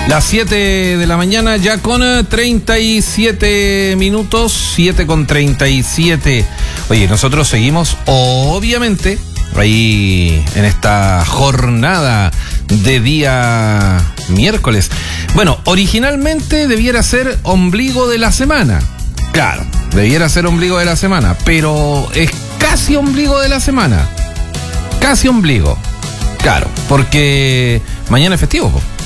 Las 7 de la mañana ya con 37 minutos, 7 con 37. Oye, nosotros seguimos obviamente ahí en esta jornada de día miércoles. Bueno, originalmente debiera ser ombligo de la semana. Claro, debiera ser ombligo de la semana, pero es casi ombligo de la semana. Casi ombligo. Claro, porque mañana es festivo, po.